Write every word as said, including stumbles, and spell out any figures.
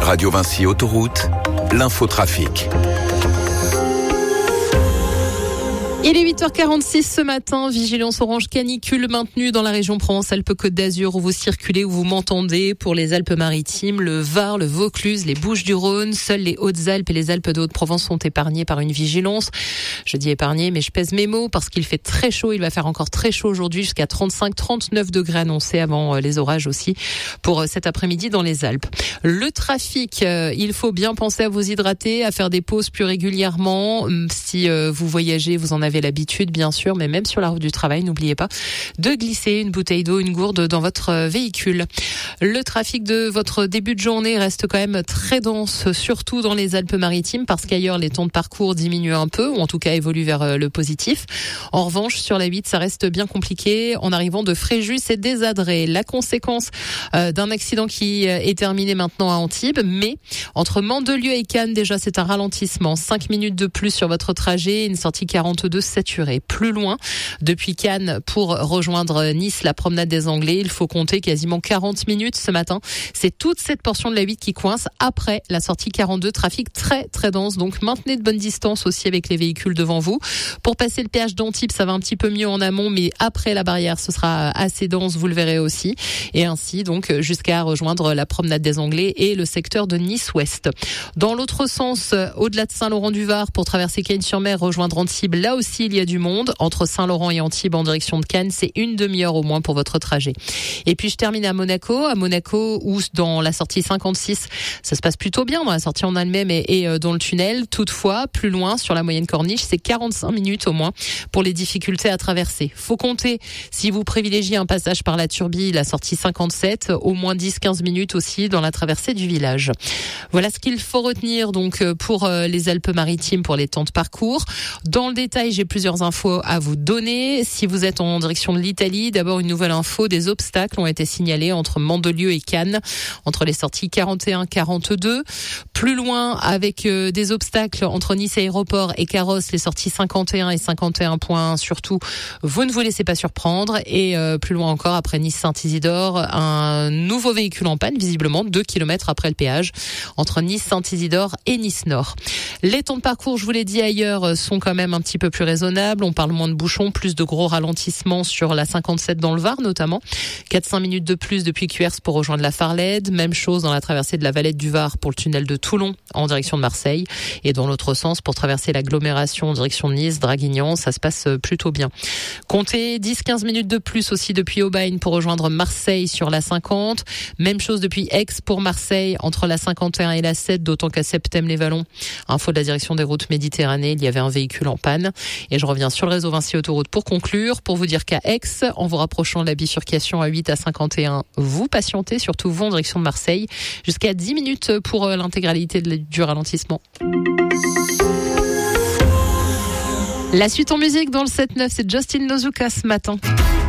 Radio Vinci Autoroute, l'infotrafic. Il est huit heures quarante-six ce matin, vigilance orange canicule maintenue dans la région Provence-Alpes-Côte d'Azur où vous circulez, où vous m'entendez, pour les Alpes-Maritimes, le Var, le Vaucluse, les Bouches-du-Rhône. Seules les Hautes-Alpes et les Alpes de Haute-Provence sont épargnées par une vigilance. Je dis épargnées, mais je pèse mes mots parce qu'il fait très chaud. Il va faire encore très chaud aujourd'hui, jusqu'à trente-cinq à trente-neuf degrés annoncés avant les orages aussi pour cet après-midi dans les Alpes. Le trafic, il faut bien penser à vous hydrater, à faire des pauses plus régulièrement. Si vous voyagez, vous en avez l'habitude bien sûr, mais même sur la route du travail, n'oubliez pas de glisser une bouteille d'eau, une gourde dans votre véhicule. Le trafic de votre début de journée reste quand même très dense, surtout dans les Alpes-Maritimes, parce qu'ailleurs les temps de parcours diminuent un peu, ou en tout cas évoluent vers le positif. En revanche, sur la huit, ça reste bien compliqué en arrivant de Fréjus et des Adrets. La conséquence euh, d'un accident qui est terminé maintenant à Antibes, mais entre Mandelieu et Cannes, déjà c'est un ralentissement. cinq minutes de plus sur votre trajet, une sortie quarante-deux saturée. Plus loin, depuis Cannes pour rejoindre Nice, la promenade des Anglais, il faut compter quasiment quarante minutes ce matin. C'est toute cette portion de la huit qui coince après la sortie quarante-deux. Trafic très très dense, donc maintenez de bonnes distances aussi avec les véhicules devant vous. Pour passer le péage d'Antibes, ça va un petit peu mieux en amont, mais après la barrière, ce sera assez dense, vous le verrez aussi. Et ainsi, donc, jusqu'à rejoindre la promenade des Anglais et le secteur de Nice-Ouest. Dans l'autre sens, au-delà de Saint-Laurent-du-Var, pour traverser Cagnes-sur-Mer, rejoindre Antibes, là aussi, il y a du monde. Entre Saint-Laurent et Antibes en direction de Cannes, c'est une demi-heure au moins pour votre trajet. Et puis je termine à Monaco, à Monaco où dans la sortie cinquante-six, ça se passe plutôt bien dans la sortie en elle-même et, et dans le tunnel. Toutefois, plus loin sur la moyenne corniche, c'est quarante-cinq minutes au moins pour les difficultés à traverser. Faut compter, si vous privilégiez un passage par la Turbie, la sortie cinquante-sept, au moins dix à quinze minutes aussi dans la traversée du village. Voilà ce qu'il faut retenir donc pour les Alpes-Maritimes pour les temps de parcours. Dans le détail, j'ai plusieurs infos à vous donner. Si vous êtes en direction de l'Italie, d'abord une nouvelle info, des obstacles ont été signalés entre Mandelieu et Cannes, entre les sorties quarante et un quarante-deux. Plus loin, avec euh, des obstacles entre Nice Aéroport et Carros, les sorties cinquante et un et cinquante et un point un surtout, vous ne vous laissez pas surprendre. Et euh, plus loin encore, après Nice-Saint-Isidore, un nouveau véhicule en panne, visiblement deux kilomètres après le péage, entre Nice-Saint-Isidore et Nice-Nord. Les temps de parcours, je vous l'ai dit ailleurs, sont quand même un petit peu plus raisonnable. On parle moins de bouchons, plus de gros ralentissements sur la cinquante-sept dans le Var notamment. quatre à cinq minutes de plus depuis Cuers pour rejoindre la Farlède. Même chose dans la traversée de la Valette du Var pour le tunnel de Toulon en direction de Marseille. Et dans l'autre sens, pour traverser l'agglomération en direction de Nice, Draguignan, ça se passe plutôt bien. Comptez dix à quinze minutes de plus aussi depuis Aubagne pour rejoindre Marseille sur la cinquante. Même chose depuis Aix pour Marseille entre la cinquante et un et la sept, d'autant qu'à Septem-les-Vallons, info de la direction des routes Méditerranée, il y avait un véhicule en panne. Et je reviens sur le réseau Vinci Autoroute pour conclure, pour vous dire qu'à Aix, en vous rapprochant de la bifurcation à huit à cinquante et un, vous patientez, surtout vous en direction de Marseille, jusqu'à dix minutes pour l'intégralité du ralentissement. La suite en musique dans le sept neuf, c'est Justin Nozuka ce matin.